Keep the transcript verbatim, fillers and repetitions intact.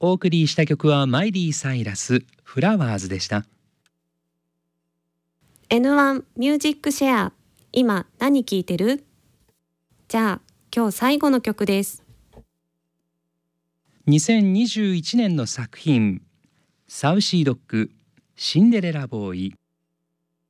お送りした曲はマイリー・サイラスフラワーズでした。 エヌワン ミュージックシェア、今何聴いてる？じゃあ今日最後の曲です。 にせんにじゅういちねんの作品、サウシードッグシンデレラボーイ。